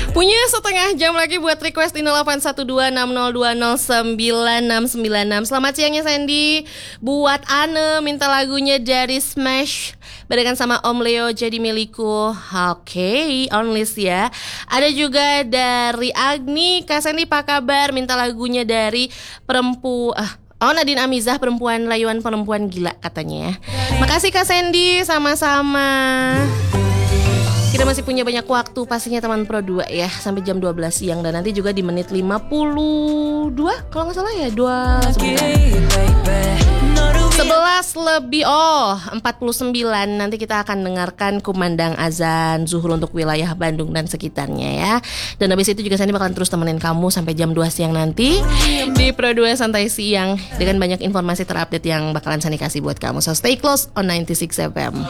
Punya setengah jam lagi buat request di 081260209696. Selamat siangnya Sandy. Buat Anne minta lagunya dari Smash barengan sama Om Leo Jadi Milikku. Oke, on list ya. Ada juga dari Agni. Kak Sandy apa kabar? Minta lagunya dari Nadine Amizah, perempuan layuan perempuan gila katanya ya. Makasih Kak Sandy, sama-sama. Kita masih punya banyak waktu pastinya teman Pro 2 ya, sampai jam 12 siang. Dan nanti juga di menit 52 kalau gak salah ya, 11 lebih 49 nanti kita akan dengarkan kumandang azan zuhur untuk wilayah Bandung dan sekitarnya ya. Dan habis itu juga Sandy bakalan terus temenin kamu sampai jam 2 siang nanti di Pro 2 Santai Siang dengan banyak informasi terupdate yang bakalan Sandy kasih buat kamu. So stay close on 96 FM.